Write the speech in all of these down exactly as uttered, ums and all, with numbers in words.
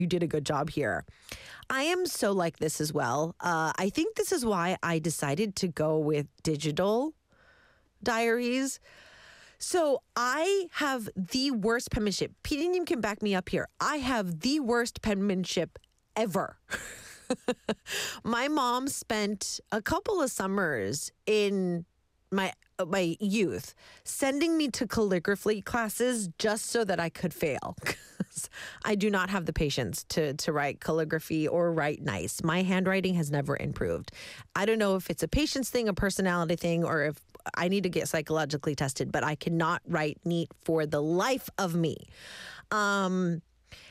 You did a good job here. I am so like this as well. Uh, I think this is why I decided to go with digital diaries. So I have the worst penmanship. Pidi님 can back me up here. I have the worst penmanship ever. My mom spent a couple of summers in my my youth sending me to calligraphy classes just so that I could fail. I do not have the patience to to write calligraphy or write nice. My handwriting has never improved. I don't know if it's a patience thing, a personality thing, or if I need to get psychologically tested, but I cannot write neat for the life of me. Um,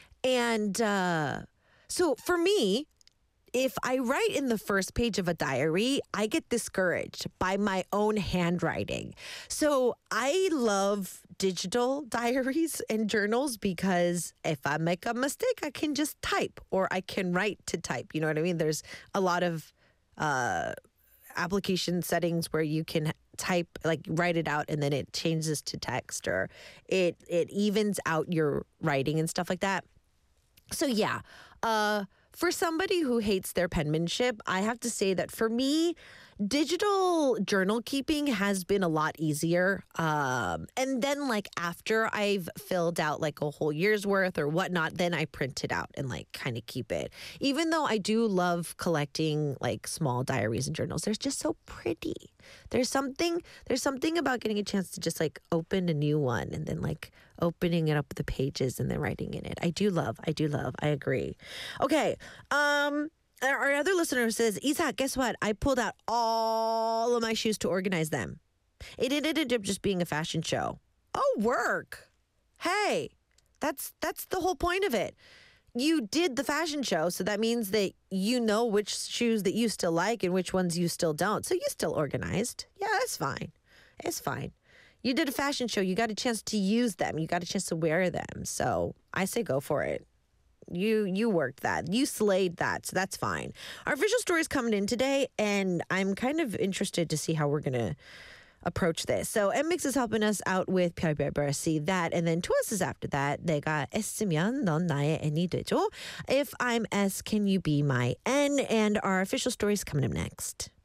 and uh, so for me, if I write in the first page of a diary, I get discouraged by my own handwriting. So I love digital diaries and journals because if I make a mistake, I can just type or I can write to type. You know what I mean? There's a lot of uh, application settings where you can type, like write it out and then it changes to text or it, it evens out your writing and stuff like that. So yeah, uh, for somebody who hates their penmanship, I have to say that for me, digital journal keeping has been a lot easier. Um, and then like after I've filled out like a whole year's worth or whatnot, then I print it out and like kind of keep it. Even though I do love collecting like small diaries and journals, they're just so pretty. There's something, there's something about getting a chance to just like open a new one and then like opening it up the pages and then writing in it. I do love, I do love, I agree. Okay. Um, our other listener says, Isa, guess what? I pulled out all of my shoes to organize them. It ended up just being a fashion show. Oh, work. Hey, that's that's the whole point of it. You did the fashion show, so that means that you know which shoes that you still like and which ones you still don't. So you still organized. Yeah, that's fine. It's fine. You did a fashion show. You got a chance to use them. You got a chance to wear them. So I say go for it. You you worked that. You slayed that, so that's fine. Our official story is coming in today, and I'm kind of interested to see how we're going to approach this. So M M X is helping us out with 별별별씨, that, and then to us is after that. 내가 S면 넌 나의 N이 되죠. If I'm S, can you be my N? And our official story is coming up next.